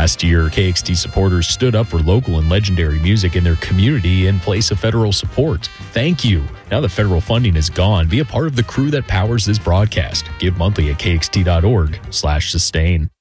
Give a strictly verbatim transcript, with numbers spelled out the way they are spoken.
Last year, K X T supporters stood up for local and legendary music in their community in place of federal support. Thank you. Now that federal funding is gone, be a part of the crew that powers this broadcast. Give monthly at kxt.org slash sustain.